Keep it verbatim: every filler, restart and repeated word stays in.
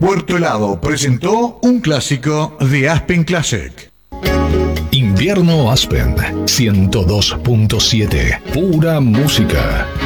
Puerto Helado presentó un clásico de Aspen Classic. Invierno Aspen ciento dos punto siete. Pura música.